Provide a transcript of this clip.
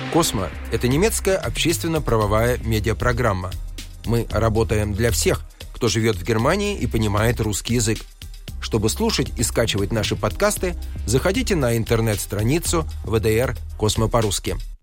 «Космо» — это немецкая общественно-правовая медиапрограмма. Мы работаем для всех, кто живет в Германии и понимает русский язык. Чтобы слушать и скачивать наши подкасты, заходите на интернет-страницу ВДР «Космо по-русски».